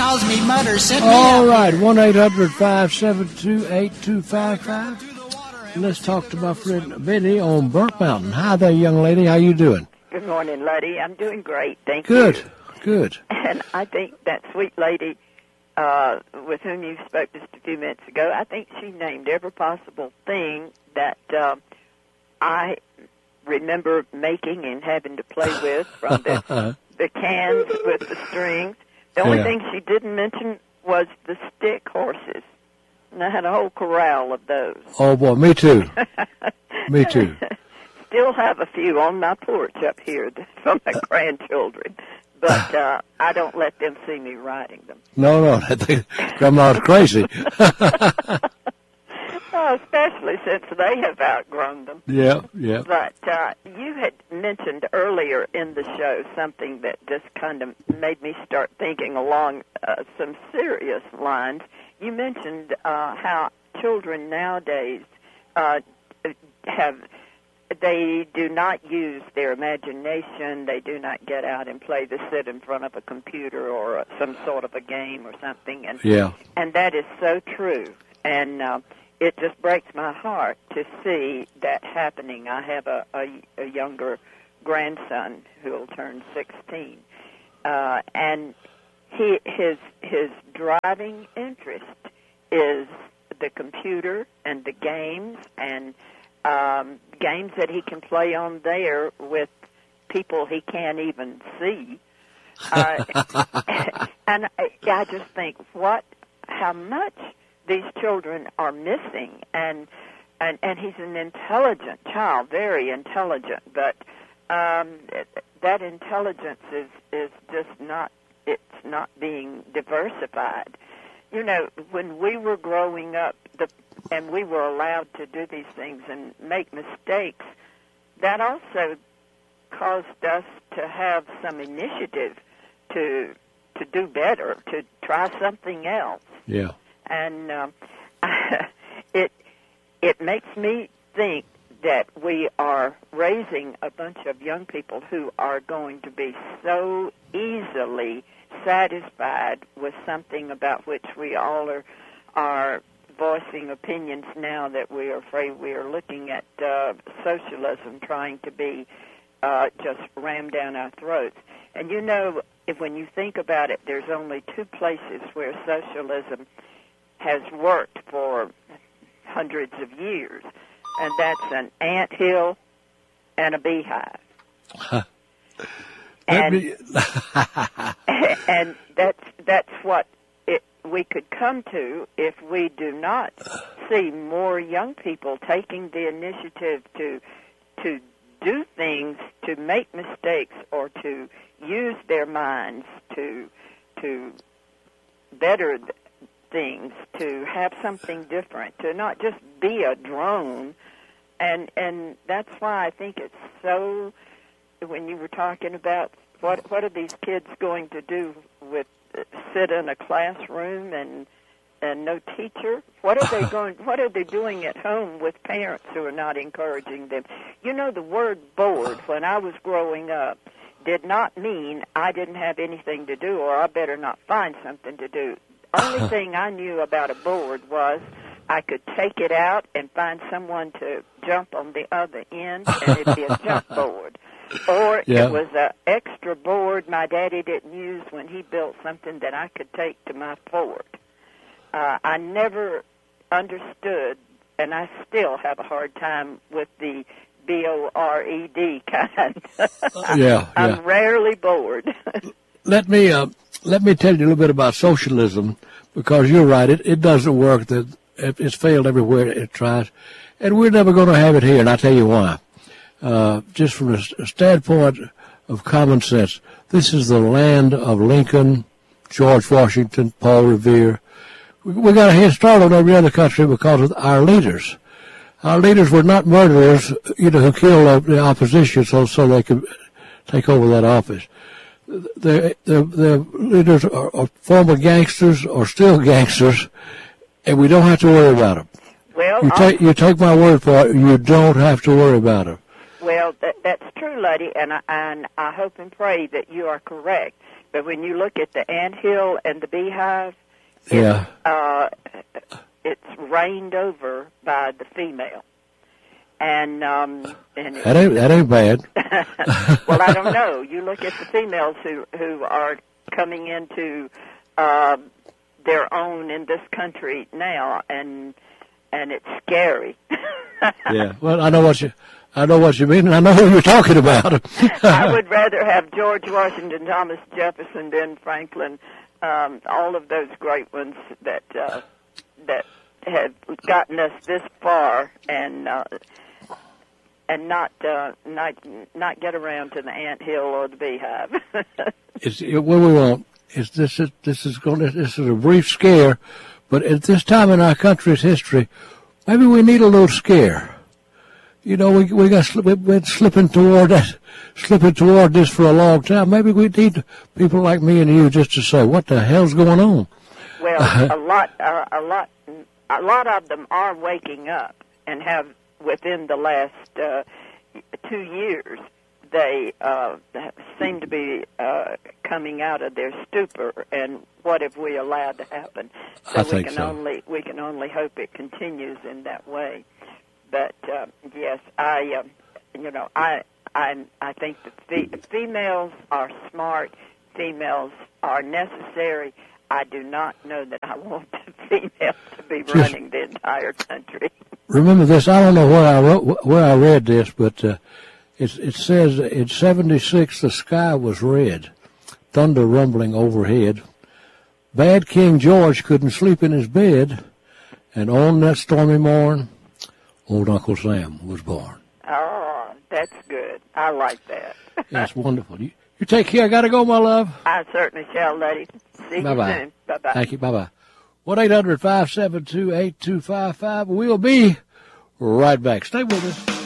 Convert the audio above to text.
calls me Mutter. Send me All right, 1-800-572-8255. Let's talk to my friend Betty on Burnt Mountain. Hi there, young lady. How you doing? Good morning, Letty. I'm doing great. Thank you. Good, good. And I think that sweet lady with whom you spoke just a few minutes ago, I think she named every possible thing that I remember making and having to play with, from the cans with the strings. The only thing she didn't mention was the stick horses. And I had a whole corral of those. Oh, boy, me too. Me too. Still have a few on my porch up here from my grandchildren, but I don't let them see me riding them. No, they come out crazy. Especially since they have outgrown them. Yeah. But you had mentioned earlier in the show something that just kind of made me start thinking along some serious lines. You mentioned how children nowadays they do not use their imagination. They do not get out and play. They sit in front of a computer or some sort of a game or something. And that is so true. And it just breaks my heart to see that happening. I have a younger grandson who will turn 16, and his driving interest is the computer and the games, and games that he can play on there with people he can't even see. And I just think how much these children are missing, and he's an intelligent child, very intelligent, but that intelligence is just not being diversified. You know, when we were growing up, and we were allowed to do these things and make mistakes, that also caused us to have some initiative to do better, to try something else. Yeah. And it makes me think that we are raising a bunch of young people who are going to be so easily satisfied with something about which we all are voicing opinions now, that we are afraid we are looking at socialism trying to be just rammed down our throats. And you know, when you think about it, there's only two places where socialism has worked for hundreds of years, and that's an anthill and a beehive. And that's what we could come to if we do not see more young people taking the initiative to do things, to make mistakes, or to use their minds to better things, to have something different, to not just be a drone. And that's why I think it's so, when you were talking about what are these kids going to do with sit in a classroom and no teacher? What are they doing at home with parents who are not encouraging them? You know, the word bored when I was growing up did not mean I didn't have anything to do or I better not find something to do. Only thing I knew about a board was I could take it out and find someone to jump on the other end, and it'd be a jump board. Or it was an extra board my daddy didn't use when he built something that I could take to my fort. I never understood, and I still have a hard time with the B-O-R-E-D kind. I'm rarely bored. Let me tell you a little bit about socialism, because you're right. It doesn't work. It's failed everywhere it tries, and we're never going to have it here. And I'll tell you why. Just from a standpoint of common sense, this is the land of Lincoln, George Washington, Paul Revere. We got a head start on every other country because of our leaders. Our leaders were not murderers, who killed the opposition so they could take over that office. The leaders are former gangsters or still gangsters, and we don't have to worry about them. Well, you take my word for it, you don't have to worry about them. Well, that's true, Luddy, and I hope and pray that you are correct. but when you look at the anthill and the beehive, Yeah. it's reigned over by the female. And That ain't bad. well, I don't know. You look at the females who are coming into their own in this country now, and it's scary. Yeah. Well, I know what you mean, and I know who you're talking about. I would rather have George Washington, Thomas Jefferson, Ben Franklin, all of those great ones that have gotten us this far, and not get around to the anthill or the beehive. What we want is this is a brief scare, but at this time in our country's history, maybe we need a little scare. You know, we've been slipping toward this for a long time. Maybe we need people like me and you just to say, what the hell's going on? Well, a lot of them are waking up, and have within the last 2 years. They seem to be coming out of their stupor, and what have we allowed to happen? So I think we can only hope it continues in that way. But yes, I think that females are smart. Females are necessary. I do not know that I want the female to be running the entire country. Remember this. I don't know where I read this, but it says in '76 the sky was red, thunder rumbling overhead. Bad King George couldn't sleep in his bed, and on that stormy morn, old Uncle Sam was born. Oh, that's good. I like that. That's wonderful. You take care. I got to go, my love. I certainly shall, lady. See you soon. Bye-bye. Thank you. Bye-bye. 1-800-572-8255. We'll be right back. Stay with us.